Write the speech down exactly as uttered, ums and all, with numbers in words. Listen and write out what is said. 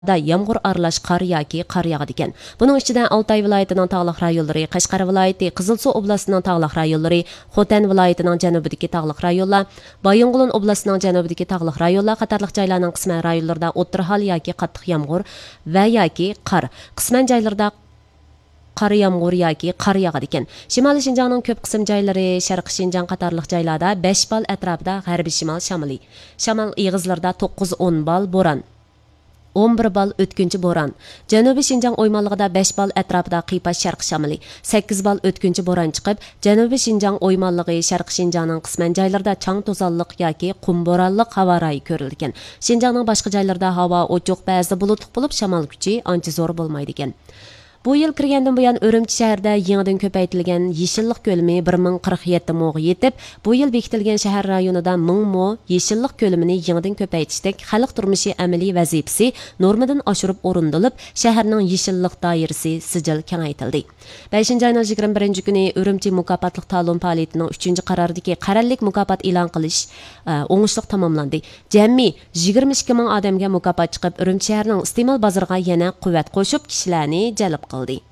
da yağmur aralash qar yoki qar yağadi ekan. Buning ichida Altay viloyatining tog'liq rayonlari, Qashqar viloyati, Qizilsuv oblasining tog'liq rayonlari, Xotan viloyatining janubidagi tog'liq rayonlar, Bayonqulon oblasining janubidagi tog'liq rayonlar qatorliq joylarning qisman rayonlarida o'tir hol yoki qattiq yağmur va yoki qar, qisman joylarda qar yağmur yoki qar yağadi ekan. Shimoliy Shinjongning ko'p qism joylari, Sharqiy Shinjong qatorliq joylarda besh bal atrofida g'arbiy shimol shamoli, shamol eg'izlarida to'qqiz o'n bal bo'ron, o'n bir bal o'tkinchi bo'ron. Janubiy Shinjong o'ymonligida besh bal atrofida qiypash sharq shamoli, sakkiz bal o'tkinchi bo'ron chiqib, Janubiy Shinjong o'ymonligi, Sharqiy Shinjongning qisman joylarida chang to'zonliq yoki qum bo'ronliq havo rayi ko'rildi ekan. Shinjongning boshqa joylarida havo ochiq, ba'zida bulutli bo'lib, shamol kuchi ancha zo'r bo'lmaydi ekan. Bu yil kirgandan buyon Urumchi shahrida yangidan ko'paytirilgan yeshillik ko'lami bir ming qirq yetti mo'ga yetib, bu yil bekitilgan shahar rayonida ming mo yeshillik ko'lamini yangidan ko'paytirishdek xalq turmushi amaliy vazifasi normadan oshirib o'rindilib, shaharning yeshillik doirasi sijil kengaytirildi. beshinchi oyning yigirma birinchi kuni Urumchi mukofotliq ta'lim faoliyatining uchinchi qaroridagi qarorlik mukofot e'lon qilish o'ngishli tamomlandi. Jami yigirma ikki ming odamga mukofot chiqib, Urumchi shahrining iste'mol bozoriga yana quvvat qo'shib, kishilarni jalb qildi.